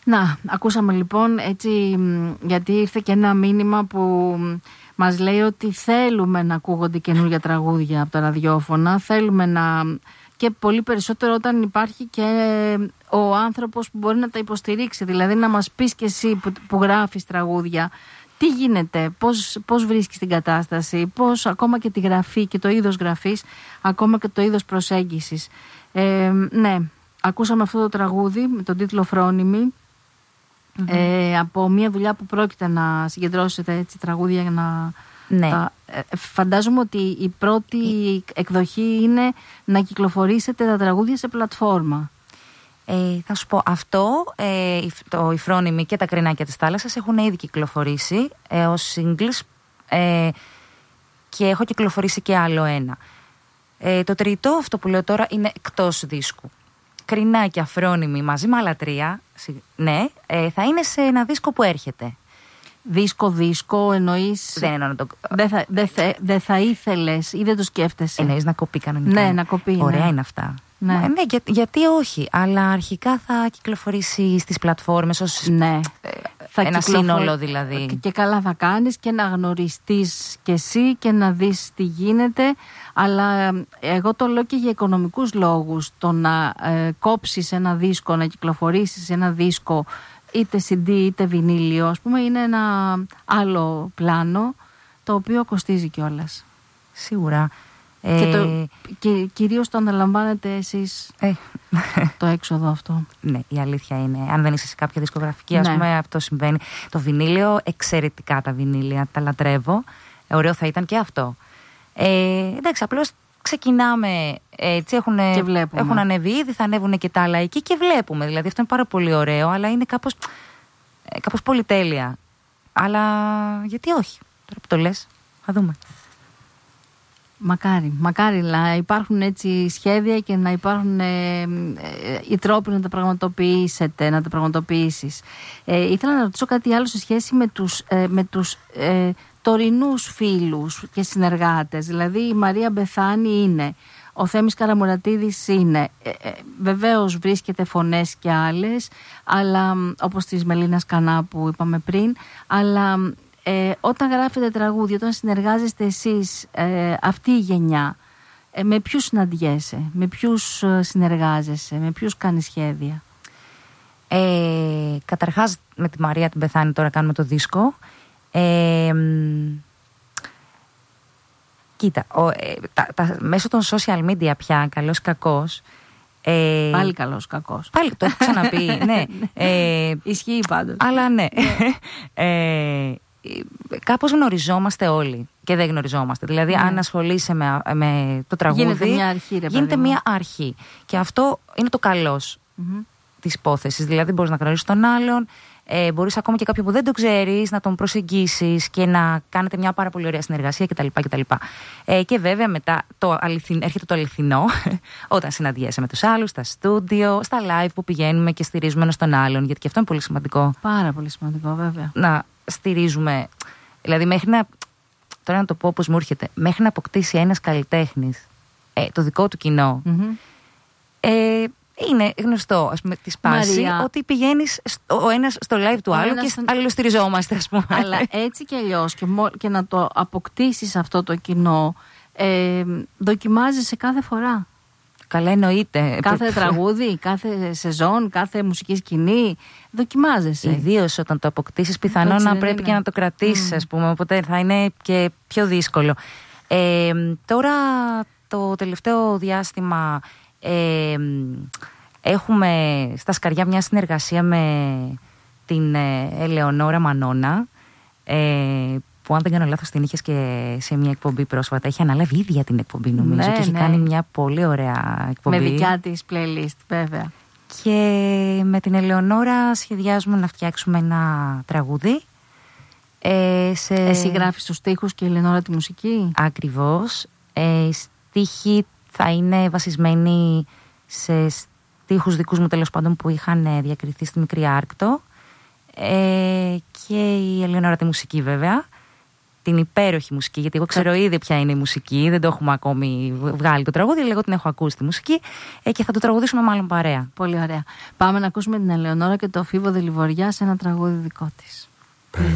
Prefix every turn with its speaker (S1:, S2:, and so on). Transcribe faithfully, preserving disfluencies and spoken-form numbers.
S1: Να, ακούσαμε λοιπόν έτσι, γιατί ήρθε και ένα μήνυμα που μας λέει ότι θέλουμε να ακούγονται καινούργια τραγούδια από τα ραδιόφωνα, θέλουμε να... και πολύ περισσότερο όταν υπάρχει και ο άνθρωπος που μπορεί να τα υποστηρίξει, δηλαδή να μας πεις και εσύ που, που γράφεις τραγούδια, τι γίνεται, πώς, πώς βρίσκεις την κατάσταση, πώς ακόμα και τη γραφή και το είδος γραφής, ακόμα και το είδος προσέγγισης. Ε, ναι, ακούσαμε αυτό το τραγούδι με τον τίτλο Φρόνιμη, mm-hmm. ε, από μια δουλειά που πρόκειται να συγκεντρώσετε έτσι τραγούδια για να... Ναι. Τα, ε, φαντάζομαι ότι η πρώτη εκδοχή είναι να κυκλοφορήσετε τα τραγούδια σε πλατφόρμα.
S2: Ε, θα σου πω, αυτό, ε, το «Η Φρόνιμη» και τα «Κρινάκια της θάλασσας» έχουν ήδη κυκλοφορήσει ε, ως singles ε, και έχω κυκλοφορήσει και άλλο ένα. Ε, το τρίτο, αυτό που λέω τώρα, είναι εκτός δίσκου. «Κρινάκια», «Φρόνιμη» μαζί με άλλα τρία, ναι, ε, θα είναι σε ένα δίσκο που έρχεται.
S1: Δίσκο-δίσκο εννοείς...
S2: Δεν εννοώ να το...
S1: Δεν θα, δε θε, δε θα ήθελες ή δεν το σκέφτεσαι?
S2: Εννοείς να κοπεί κανονικά?
S1: Ναι, να κοπεί.
S2: Ωραία,
S1: ναι.
S2: είναι αυτά.
S1: Ναι,
S2: ναι για, γιατί όχι, αλλά αρχικά θα κυκλοφορήσει στις πλατφόρμες ως
S1: ναι.
S2: θα ένα κυκλοφορ... σύνολο δηλαδή.
S1: Και, και καλά θα κάνεις και να γνωριστείς κι εσύ και να δεις τι γίνεται, αλλά εγώ το λέω και για οικονομικούς λόγους. Το να ε, κόψεις ένα δίσκο, να κυκλοφορήσεις ένα δίσκο είτε σι ντι είτε βινίλιο, ας πούμε, είναι ένα άλλο πλάνο το οποίο κοστίζει κιόλας.
S2: Σίγουρα.
S1: Και, το, και κυρίως το αναλαμβάνετε εσείς ε. το έξοδο αυτό.
S2: Ναι, η αλήθεια είναι. Αν δεν είσαι σε κάποια δισκογραφική, ναι. ας πούμε, αυτό συμβαίνει. Το βινίλιο, εξαιρετικά τα βινίλια, τα λατρεύω. Ωραίο θα ήταν και αυτό. Ε, εντάξει, απλώς ξεκινάμε, έτσι έχουν, έχουν ανεβεί ήδη, θα ανέβουν και τα άλλα εκεί και βλέπουμε. Δηλαδή αυτό είναι πάρα πολύ ωραίο, αλλά είναι κάπως, κάπως πολυτέλεια. Αλλά γιατί όχι, τώρα που το λες, θα δούμε.
S1: Μακάρι, μακάρι να υπάρχουν έτσι σχέδια και να υπάρχουν ε, ε, οι τρόποι να τα πραγματοποιήσετε, να τα πραγματοποιήσεις. Ε, ήθελα να ρωτήσω κάτι άλλο σε σχέση με τους, ε, με τους ε, τωρινούς φίλους και συνεργάτες. Δηλαδή η Μαρία Μπεθάνη είναι, ο Θέμης Καραμουρατίδης είναι, ε, ε, βεβαίως βρίσκεται φωνές και άλλες, αλλά, όπως της Μελίνας Κανά που είπαμε πριν, αλλά... Ε, όταν γράφετε τραγούδια, όταν συνεργάζεστε εσείς, ε, αυτή η γενιά, ε, με ποιους συναντιέσαι, με ποιους συνεργάζεσαι, με ποιους κάνεις σχέδια?
S2: Ε, καταρχάς με τη Μαρία την Μπεθάνη τώρα κάνουμε το δίσκο. Ε, κοίτα, ο, ε, τα, τα, μέσω των social media πια, καλός κακός,
S1: Ε, πάλι καλός κακός.
S2: Πάλι το έχω ξαναπεί, ναι. Ε,
S1: Ισχύει πάντως.
S2: Αλλά ναι. ε, κάπως γνωριζόμαστε όλοι και δεν γνωριζόμαστε. Δηλαδή, mm. αν ασχολείσαι με, με το τραγούδι,
S1: γίνεται μια αρχή, ρε,
S2: γίνεται μια αρχή. Και αυτό είναι το καλός mm-hmm. της υπόθεσης. Δηλαδή, μπορείς να γνωρίσεις τον άλλον, ε, μπορείς ακόμα και κάποιον που δεν τον ξέρεις να τον προσεγγίσεις και να κάνετε μια πάρα πολύ ωραία συνεργασία κτλ. κτλ. Ε, και βέβαια μετά το αληθιν, έρχεται το αληθινό, όταν συναντιέσαι με τους άλλους, στα στούντιο, στα live που πηγαίνουμε και στηρίζουμε ένας τον άλλον. Γιατί και αυτό είναι πολύ σημαντικό.
S1: Πάρα πολύ σημαντικό, βέβαια.
S2: Να στηρίζουμε. Δηλαδή, μέχρι να. Τώρα να το πω όπως μου έρχεται. Μέχρι να αποκτήσει ένας καλλιτέχνης ε, το δικό του κοινό. Mm-hmm. Ε, είναι γνωστό, ας πούμε, τη σπάση Μαρία, ότι πηγαίνεις ο ένας στο live του άλλου και στον... αλληλοστηριζόμαστε, ας πούμε.
S1: Αλλά έτσι κι αλλιώς και, μο... και να το αποκτήσεις αυτό το κοινό, ε, δοκιμάζεσαι κάθε φορά.
S2: Καλά, εννοείται.
S1: Κάθε τραγούδι, κάθε σεζόν, κάθε μουσική σκηνή, δοκιμάζεσαι.
S2: Ιδίως όταν το αποκτήσεις, πιθανόν να πρέπει είναι. και να το κρατήσεις, mm. ας πούμε, οπότε θα είναι και πιο δύσκολο. Ε, τώρα, το τελευταίο διάστημα, ε, έχουμε στα σκαριά μια συνεργασία με την ε, Ελεονόρα Μανώνα, ε, που αν δεν κάνω λάθος την είχες και σε μια εκπομπή πρόσφατα. Έχει αναλάβει ίδια την εκπομπή, νομίζω, ναι, και έχει ναι. κάνει μια πολύ ωραία εκπομπή.
S1: Με δικιά της playlist, βέβαια.
S2: Και με την Ελεονόρα σχεδιάζουμε να φτιάξουμε ένα τραγούδι. Ε, σε...
S1: Εσύ γράφεις τους στίχους και η Ελεονόρα τη μουσική.
S2: Ακριβώς. Ε, οι στίχοι θα είναι βασισμένοι σε στίχους δικούς μου, τέλος πάντων, που είχαν διακριθεί στη Μικρή Άρκτο. Ε, και η Ελεονόρα τη μουσική, βέβαια. την υπέροχη μουσική, γιατί εγώ ξέρω ήδη ποια είναι η μουσική, δεν το έχουμε ακόμη βγάλει το τραγούδι, αλλά εγώ την έχω ακούσει τη μουσική ε, και θα το τραγουδήσουμε μάλλον παρέα.
S1: Πολύ ωραία. Πάμε να ακούσουμε την Ελεονόρα και το Φίβο Δελιβοριά σε ένα τραγούδι δικό της.